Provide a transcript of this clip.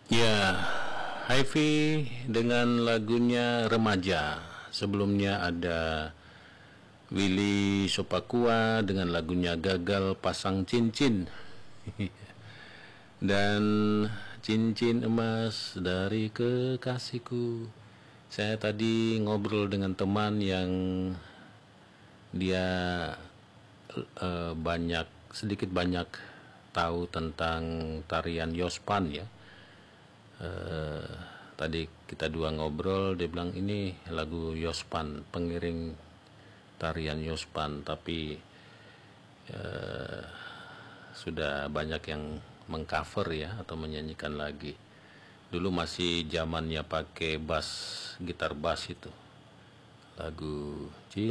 Ya, Hyvi dengan lagunya Remaja. Sebelumnya ada Willy Sopakua dengan lagunya Gagal Pasang Cincin. Dan Cincin Emas dari Kekasihku. Saya tadi ngobrol dengan teman yang dia sedikit banyak tahu tentang tarian Yospan ya. Tadi kita dua ngobrol, dia bilang ini lagu Yospan, pengiring tarian Yospan, tapi sudah banyak yang mengcover ya atau menyanyikan lagi. Dulu masih zamannya pakai gitar bass itu lagu